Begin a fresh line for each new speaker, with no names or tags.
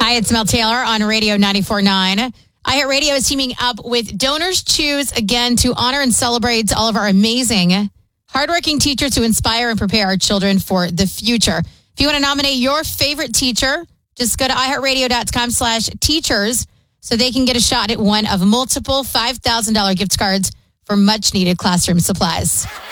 Hi, it's Mel Taylor on Radio 94.9. iHeartRadio is teaming up with Donors Choose again to honor and celebrate all of our amazing, hardworking teachers who inspire and prepare our children for the future. If you want to nominate your favorite teacher, just go to iHeartRadio.com/teachers so they can get a shot at one of multiple $5,000 gift cards for much-needed classroom supplies.